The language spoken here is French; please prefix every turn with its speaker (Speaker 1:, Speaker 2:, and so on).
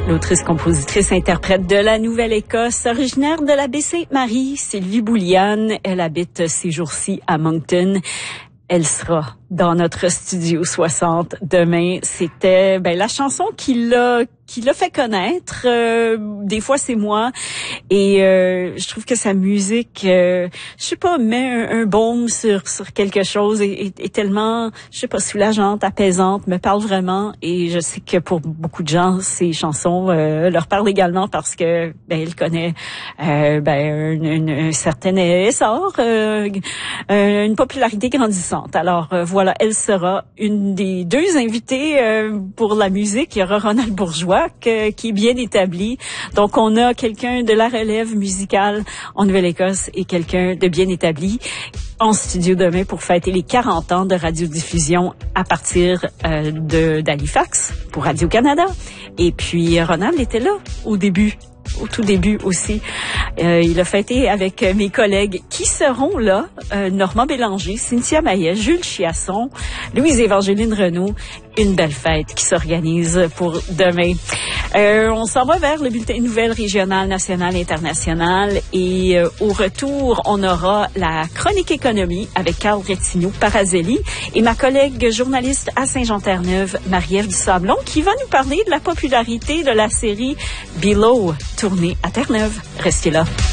Speaker 1: L'autrice, compositrice, interprète de la Nouvelle-Écosse, originaire de la Baie-Sainte-Marie, Sylvie Bouliane. Elle habite ces jours-ci à Moncton. Elle sera dans notre studio 60 demain. C'était la chanson qui l'a fait connaître. Des fois c'est moi, et je trouve que sa musique, je sais pas, met un baume sur quelque chose, et est tellement, je sais pas, soulageante, apaisante, me parle vraiment. Et je sais que pour beaucoup de gens, ces chansons leur parlent également parce que elle connaît un certain essor, une popularité grandissante. Alors voilà, elle sera une des deux invitées pour la musique. Il y aura Ronald Bourgeois qui est bien établi. Donc on a quelqu'un de la relève musicale en Nouvelle-Écosse et quelqu'un de bien établi en studio demain pour fêter les 40 ans de radiodiffusion à partir d'Halifax pour Radio-Canada. Et puis Ronald était là au tout début aussi. Il a fêté avec mes collègues qui seront là, Normand Bélanger, Cynthia Maillet, Jules Chiasson, Louise-Évangeline Renaud. Une belle fête qui s'organise pour demain. On s'en va vers le bulletin de nouvelles régionales, nationales, internationales, et au retour, on aura la chronique économie avec Carl Rettignaud Parazelli et ma collègue journaliste à Saint-Jean-Terre-Neuve, Marie-Ève Dusablon, qui va nous parler de la popularité de la série Below, tournée à Terre-Neuve. Restez là.